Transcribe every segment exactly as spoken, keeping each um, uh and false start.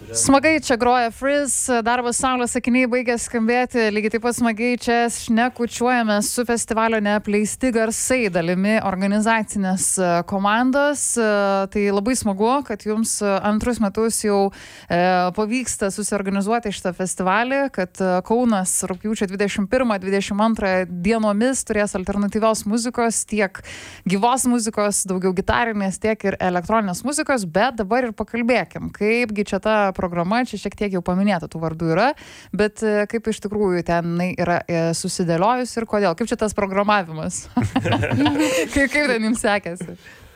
Smagiai čia groja Frizz, darbas Saulės sakiniai baigė skambėti, lygiai taip pat smagiai čia šnekučiuojame su festivalio Neapleisti garsai dalimi organizacinės komandos. Tai labai smagu, kad jums antrus metus jau e, pavyksta susiorganizuoti šitą festivalį, kad Kaunas rugpjūčio dvidešimt pirmą dvidešimt antrą dienomis turės alternatyvios muzikos, tiek gyvos muzikos, daugiau gitarinės, tiek ir elektroninės muzikos, bet dabar ir pakalbėkim, kaipgi čia ta programa, čia šiek tiek jau paminėta tų vardų yra, bet kaip iš tikrųjų ten yra susidėliojus ir kodėl, kaip čia tas programavimas? kaip, kaip ten jums sekėsi?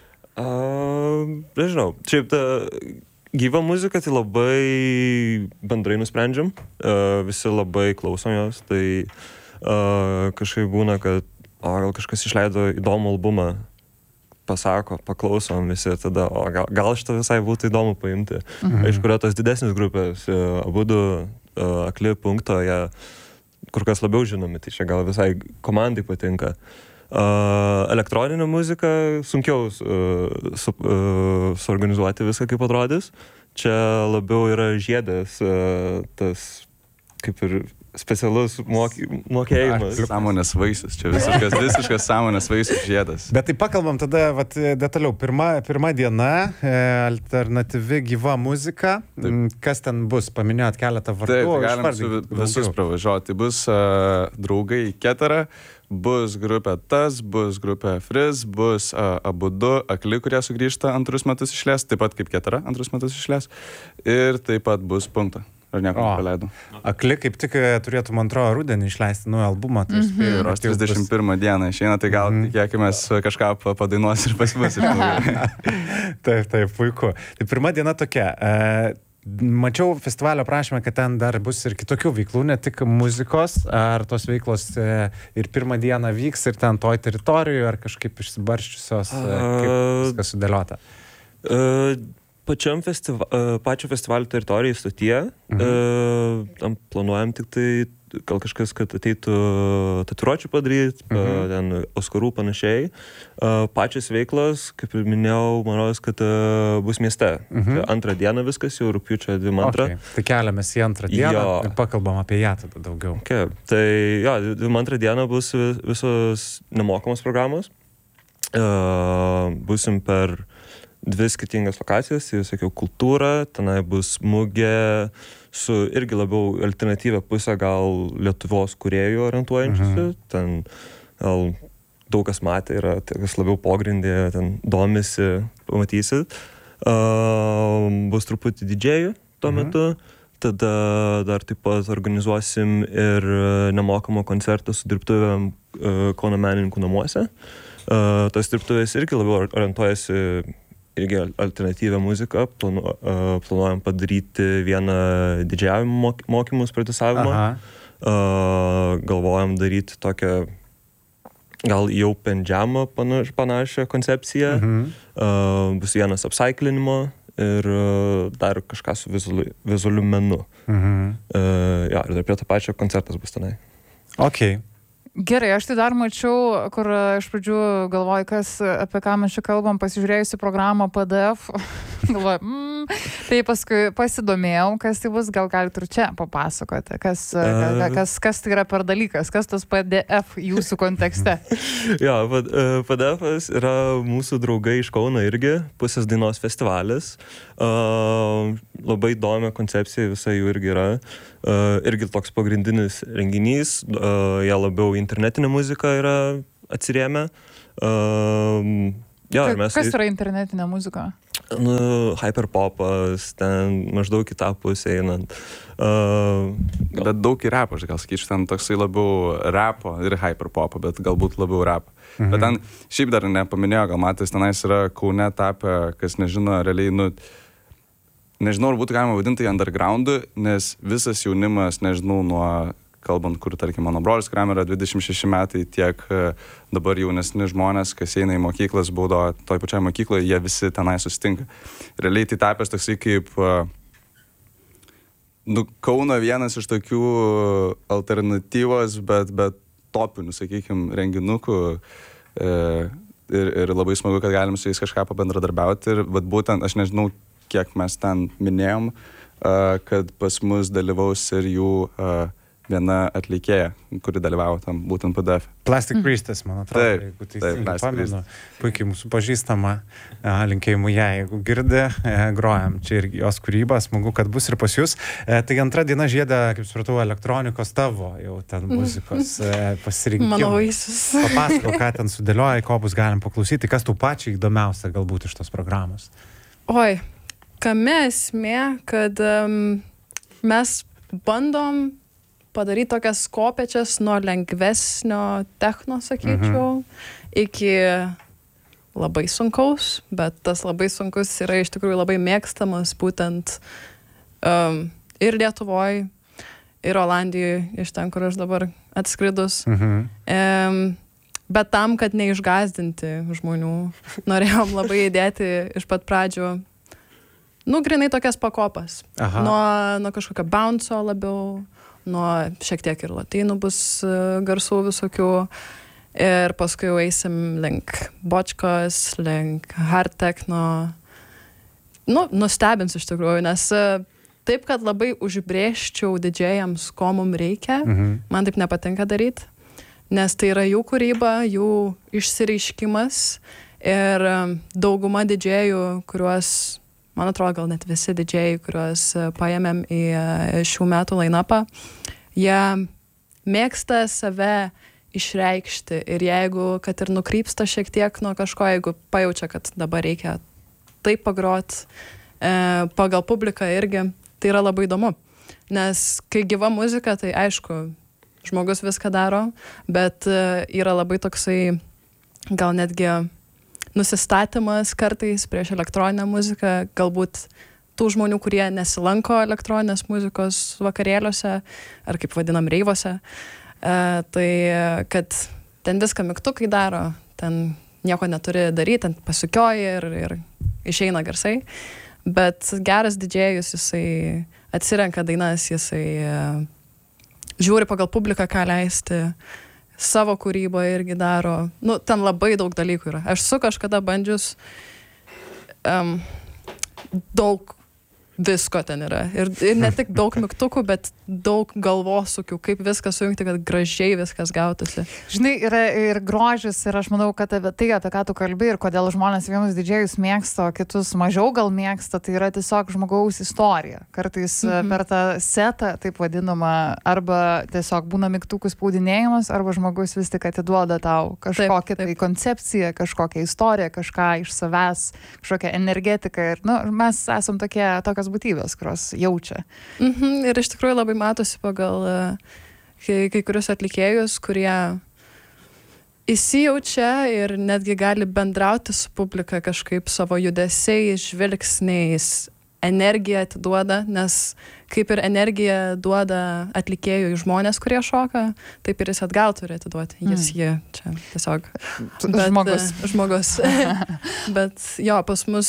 Uh, nežinau, šiaip ta gyva muzika tai labai bendrai nusprendžiam, uh, visi labai klausom jos, tai uh, kažkaip būna, kad o, gal kažkas išleido įdomų albumą, pasako, paklausom visi, tada, o gal, gal šitą visai būtų įdomu paimti. Mhm. Aišku, yra tos didesnės grupės, abudu uh, akli punkto, jie kur kas labiau žinomi, tai čia gal visai komandai patinka. Uh, elektroninė muzika sunkiau uh, su, uh, suorganizuoti viską, kaip atrodys. Čia labiau yra žiedas, uh, tas kaip ir specialus moky, mokėjimas. Sąmonės vaisius, čia visiškas, visiškas sąmonės vaisius žiedas. Bet tai pakalbam tada vat, detaliau. Pirma, pirma diena, e, alternatyvi gyva muzika. Taip. Kas ten bus? Paminėjot keletą vardų. Taip, galim su visus pravažiuoti. Bus uh, draugai Ketara, bus grupė Tas, bus grupė Frizz, bus uh, abudu akli, kurie sugrįžta antrus metus išlės, taip pat kaip Ketara antrus metus išlės. Ir taip pat bus Punkto. Ar nieko nepaleidau? Akli kaip tik turėtų, man atrodo, rudenį išleisti naują albumą. Tai mm-hmm. spėjau, ir trisdešimt pirmą dieną išeina, tai gal mm-hmm. tikėkimės kažką padainuos ir pas mus. Taip, taip, puiku. Tai pirma diena tokia. E, mačiau festivalio prašymą, kad ten dar bus ir kitokių veiklų, ne tik muzikos. Ar tos veiklos e, ir pirmą dieną vyks ir ten toj teritorijoje, ar kažkaip išsibarščiusios, e, kaip viskas sudėliota? Uh, Pačiam festiva, pačio festivalio teritorijai stotyje, mhm. tam planuojam tik tai, gal kažkas, kad ateitų tatuiruočių padaryti, mhm. ten Oskarų panašiai. Pačios veiklos, kaip ir minėjau, manos, kad bus mieste. Mhm. Antrą dieną viskas, jau rugpjūčio dvidešimt antrą. Okay. Tai keliamės į antrą dieną jo. Ir pakalbam apie ją tada daugiau. Okay. Tai jo, dvidešimt antrą dieną bus visos nemokamos programos. Busim per dvi skirtingas lokacijas, jau sakiau, kultūra, tenai bus mugė su irgi labiau alternatyvę pusę, gal Lietuvos kūrėjų orientuojančiusi, mhm. ten gal daug kas matė, yra kas labiau pogrindė, ten domisi, pamatysit. Uh, bus truputį didžėjų tuo mhm. metu, tada dar taip pat organizuosim ir nemokamą koncertą su dirbtuvėm uh, Kauno menininkų namuose. Uh, tos dirbtuvės irgi labiau orientuojasi irgi alternatyvę muziką, planu, uh, planuojam padaryti vieną didžiavimo mokymus, prodiusavimą. Uh, galvojam daryti tokią gal jau pendžiamą panaš, panašią koncepciją. Mhm. Uh, bus vienas upcyclinimo ir uh, dar kažką su vizualiu, vizualiu menu. Mhm. Uh, ja, ir dar prie to pačio koncertas bus tenai. Okay. Gerai, aš tai dar mačiau, kur iš pradžių galvoju, kas, apie ką mes čia kalbam, pasižiūrėjusi programą P D F, galvoju, mm, tai paskui pasidomėjau, kas tai bus, gal galite ir čia papasakoti, kas, uh, kas, kas tai yra per dalykas, kas tas P D F jūsų kontekste. Jo, P D F yra mūsų draugai iš Kauno irgi, pusės dainos festivalis, uh, labai įdomi koncepcija, visa jų irgi yra. Uh, irgi toks pagrindinis renginys, uh, jie labiau internetinė muzika yra atsirėmę. Uh, ja, Ka, mes, kas yra internetinė muzika? Nu, hyperpopas, ten maždaug į tą pusę einant. Uh, gal... Bet daug į rapą, aš gal sakyčiau, ten toksai labiau rapo ir hyperpopo, bet galbūt labiau rapo. Mhm. Bet ten šiaip dar nepaminėjo, gal matęs, tenais yra Kaune tapę, kas nežino, realiai, nu, nežinau, ar būtų galima vadinti undergroundu, nes visas jaunimas, nežinau, nuo, kalbant, kur, tarkim, mano brolis, kuriam yra dvidešimt šeši metai, tiek dabar jaunesni žmonės, kas eina į mokyklas, būdo toj pačiai mokykloje, jie visi tenai susitinka. Realiai tai tapęs toksai kaip, nu, Kauno vienas iš tokių alternatyvos, bet, bet topinių, sakykime, renginukų. E, ir, ir labai smagu, kad galim su jais kažką pabendradarbiauti. Ir vat, būtent, aš nežinau, kiek mes ten minėjom, kad pas mus dalyvaus ir jų viena atlikėja, kuri dalyvavo tam būtent P D F. Plastic Priestess, man atrodo, taip, jeigu teisingai pamenu. Puikiai mūsų pažįstama, linkėjimų ją, jeigu girdė, grojam. Čia irgi jos kūryba, smagu, kad bus ir pas jūs. Tai antra diena žieda, kaip supratau, elektronikos tavo, jau ten muzikos pasirinkimai. Mano vaisius. Papasakok, ką ten sudėlioja, ko bus galim paklausyti, kas tau pačiai įdomiausia galbūt iš tos programos. Oi, kame esmė, kad um, mes bandom padaryti tokias kopečias nuo lengvesnio techno, sakyčiau, mhm. iki labai sunkaus, bet tas labai sunkus yra iš tikrųjų labai mėgstamas būtent um, ir Lietuvoje, ir Olandijoje, iš ten, kur aš dabar atskridus. Mhm. Um, bet tam, kad neišgazdinti žmonių, norėjom labai įdėti iš pat pradžių, nu, grinai tokias pakopas. Aha. Nuo, nuo kažkokio bounce'o labiau, nuo šiek tiek ir latynų bus garsų visokių ir paskui jau eisim link bočkos, link hard techno. Nu, nustebins iš tikrųjų, nes taip, kad labai užbrėžčiau didžėjams, ko mums reikia, mhm. man taip nepatinka daryti, nes tai yra jų kūryba, jų išsireiškimas ir dauguma didžėjų, kuriuos man atrodo, gal net visi didžėjai, kuriuos paėmėm į šių metų line-upą, jie mėgsta save išreikšti ir jeigu, kad ir nukrypsta šiek tiek nuo kažko, jeigu pajaučia, kad dabar reikia taip pagrot e, pagal publiką irgi, tai yra labai įdomu. Nes kai gyva muzika, tai aišku, žmogus viską daro, bet e, yra labai toksai, gal netgi nusistatymas kartais prieš elektroninę muziką, galbūt tų žmonių, kurie nesilanko elektroninės muzikos vakarėliuose, ar kaip vadinam reivuose, e, tai kad ten viską mygtukai daro, ten nieko neturi daryti, ten pasukioja ir, ir išeina garsai, bet geras didžėjus, jisai atsirenka dainas, jisai e, žiūri pagal publiką, ką leisti, savo kūrybą irgi daro. Nu, ten labai daug dalykų yra. Aš su kažkada bandžius um, daug visko ten yra. Ir, ir ne tik daug mygtukų, bet daug galvosukių, kaip viską sujungti, kad gražiai viskas gautųsi. Žinai, yra ir grožis, ir aš manau, kad apie tai, apie ką tu kalbi, ir kodėl žmonės vienus didžėjus mėgsta, o kitus mažiau gal mėgsta, tai yra tiesiog žmogaus istorija. Kartais mhm. per tą setą, taip vadinamą, arba tiesiog būna mygtukų spaudinėjimas, arba žmogus vis tik atiduoda tau kažkokią tai koncepciją, kažkokią istoriją, kažką iš savęs, kažkokią energetiką. Ir nu, mes esam tokie, tokios būtybės, kurios jaučia. Mhm, ir iš tikrųjų labai matosi pagal uh, kai, kai kurius atlikėjus, kurie įsijaučia ir netgi gali bendrauti su publika kažkaip savo judesiais, žvilgsniais, energiją atiduoda, nes kaip ir energiją duoda atlikėjų į žmonės, kurie šoka, taip ir jis atgal turi atiduoti. Jis mm. jie čia tiesiog. Bet, žmogus. Žmogus. Bet jo, pas mus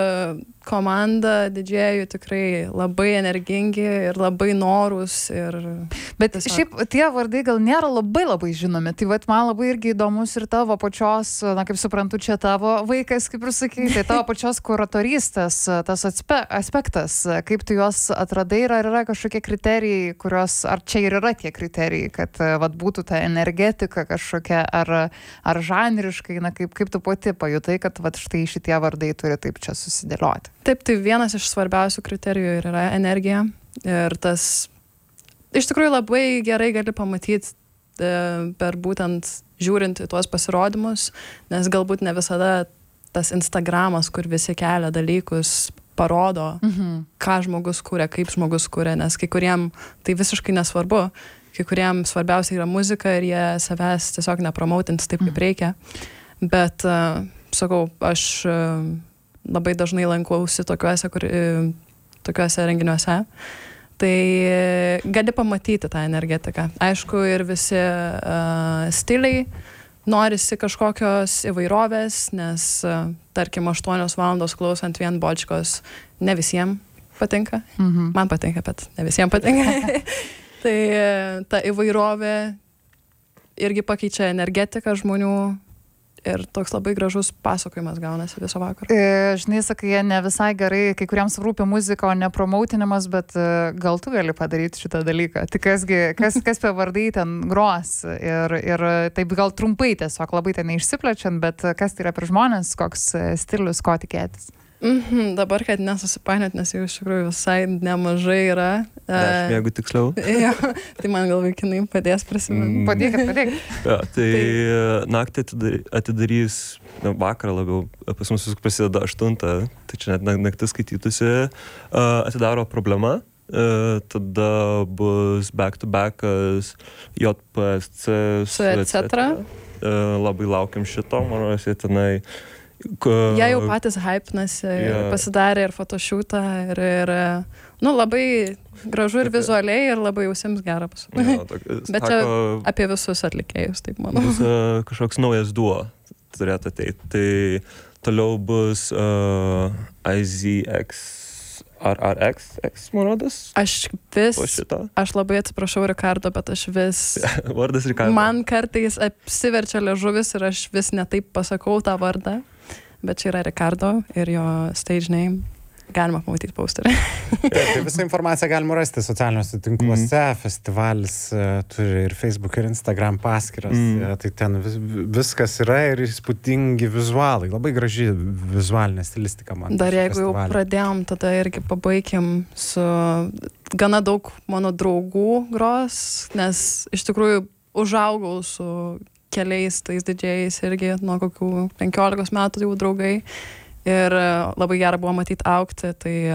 komanda didžėjų tikrai labai energingi ir labai norūs. Ir bet tiesiog... šiaip tie vardai gal nėra labai labai žinomi. Tai vat, man labai irgi įdomus ir tavo pačios, na kaip suprantu, čia tavo vaikas, kaip ir sakai, tai tavo pačios kuratorystės tas atspe, aspektas, kaip tu juos atradai ir ar yra kažkokie kriterijai, kurios, ar čia ir yra tie kriterijai, kad vat, būtų ta energetika kažkokia, ar, ar žanriškai, na kaip, kaip tu pati pajutai, kad vat, štai šitie vardai turi taip čia susidėlioti. Taip, tai vienas iš svarbiausių kriterijų ir yra energija. Ir tas iš tikrųjų labai gerai gali pamatyti e, per būtent žiūrint į tuos pasirodymus, nes galbūt ne visada tas Instagramas, kur visi kelia dalykus, parodo, mhm. ką žmogus kūrė, kaip žmogus kūrė, nes kai kuriem tai visiškai nesvarbu, kai kuriem svarbiausia yra muzika ir jie savęs tiesiog nepromoutins taip, kaip reikia. Bet, uh, sakau, aš uh, labai dažnai lankausi tokiuose, kur, uh, tokiuose renginiuose, tai uh, gali pamatyti tą energetiką. Aišku, ir visi uh, stiliai, norisi kažkokios įvairovės, nes, tarkim, aštuonios valandos klausant vien bočkos ne visiems patinka. Mhm. Man patinka, bet ne visiems patinka. Tai ta įvairovė irgi pakeičia energetiką žmonių ir toks labai gražus pasakojimas gaunasi viso vakaro. E, žinai, sakai, jie ne visai gerai, kai kuriems rūpi muzika, o ne promoutinimas, bet e, gal tu gali padaryti šitą dalyką. Tai kasgi, kas, kas per vardai ten gros ir, ir taip gal trumpai tiesiog, labai ten neišsiplečiant, bet kas tai yra per žmonės, koks stilius, ko tikėtis. Mhm, dabar, kad nesusipainiot, nes jau iš tikrųjų visai nemažai yra. Dešimt, jeigu tiksliau. Jo, tai man gal vaikinai padės prisiminti. Mm. Padėkit, padėkit. Ja, tai, tai naktį atidar- atidarys, na, vakarą labiau, pas mus viskas prasideda aštuntą, tai čia net naktis skaitytųsi, uh, atidaro Problema, uh, tada bus back to backas J P S C Su et cetera. Uh, labai laukiam šito, manau, jie tenai. Ko, Jie jau patys hypinasi, Jo. pasidarė ir fotošiūtą, ir, ir, nu, labai gražu ir vizualiai, ir labai jausims gerą pasakyti. jo, tok- Bet čia sako, apie visus atlikėjus, taip manau. bus uh, kažkoks naujas duo turėtų ateiti. Tai toliau bus uh, I Z X ar R X, X, man rodos, Aš vis, po šito. aš labai atsiprašau Rikardo, bet aš vis, Vardas Rikardo. man kartais apsiverčia liežuvis ir aš vis netaip pasakau tą vardą, bet čia yra Rikardo ir jo stage name. Galima pamatyti posterį. Ja, tai visą informaciją galima rasti socialiniuose tinkluose. Mm. Festivalis uh, turi ir Facebook, ir Instagram paskyras. Mm. Ja, tai ten vis, viskas yra ir įspūdingi vizualai. Labai graži vizualinė stilistika man. Dar šio jeigu jau festivalio. pradėjom, tada irgi pabaikim su gana daug mano draugų gros, nes iš tikrųjų užaugau su keliais tais didžiais irgi nuo kokių penkiolikos metų jau draugai. Ir e, labai gera buvo matyti augti, tai e,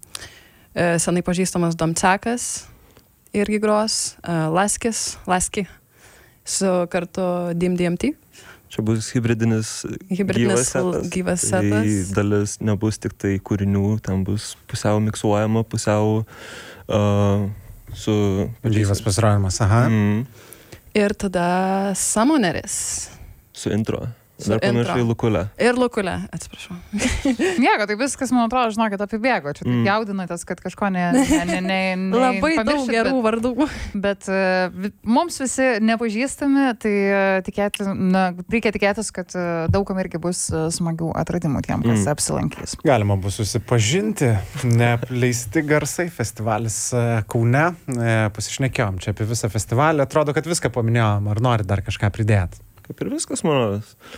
e, senai pažįstamas Domcekas irgi gros, e, Laskis, Laski, su kartu D M D M T. Čia bus hybridinis, Hybridinis gyvas setas. gyvas Tai setas. dalis nebus tik tai kūrinių, ten bus pusiau miksuojama, pusiau uh, su... Gyvas pasirodymas, aha. Mm, Ir tada Samoneris. su intro. Su Dar panašiai intro. Lukulė. Ir Lukulė, atsiprašau. Nieko, tai viskas, man atrodo, žinokit, apibėgo. Čia taip Mm. jaudinatės, kad kažko ne... ne, ne, ne, ne Labai daug pamiršit, gerų bet- vardų. Bet uh, vi- mums visi nepažįstami, tai uh, tikėti, na, reikia tikėtis, kad uh, daugam irgi bus uh, smagių atradimų tiem, kas Mm. apsilankys. Galima bus susipažinti, neapleisti garsai, festivalis e, Kaune. E, Pasišnekėjom čia apie visą festivalį. Atrodo, kad viską paminėjom. Ar nori dar kažką pridėti? Kaip ir viskas, manau.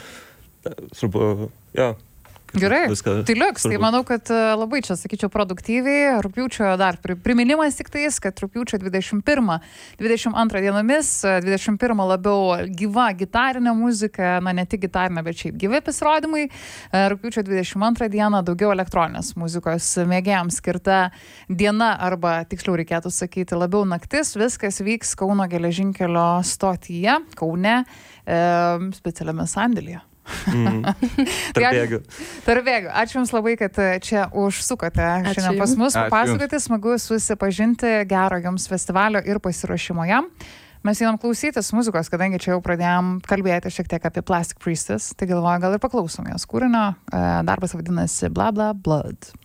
Svarbu, jo. kaip Gerai, viską tai liuks, tai svarbu. manau, kad uh, labai čia, sakyčiau, produktyviai. Rugpjūčio dar pri- priminimas tik tais, kad rugpjūčio dvidešimt pirmą dvidešimt antrą dienomis, uh, dvidešimt pirmą labiau gyva gitarinė muzika, na ne tik gitarinė, bet šiaip gyvi pasirodymai. Uh, Rugpjūčio dvidešimt antrą dieną daugiau elektroninės muzikos mėgėjams skirta diena, arba tiksliau reikėtų sakyti labiau naktis. Viskas vyks Kauno geležinkelio stotyje, Kaune, um, specialiame sandėlyje. Mm. Tarp bėgių. Tarp bėgių. Ačiū Jums labai, kad čia užsukote Ačiū šiandien pas jums. mus, Ačiū papasakoti, smagu susipažinti, gero Jums festivalio ir pasiruošimo jam. Mes einam klausytis muzikos, kadangi čia jau pradėjom kalbėti šiek tiek apie Plastic Priestess, tai galvoju, gal ir paklausom jos kūrinio. Darbas vadinasi Bla Bla Blood.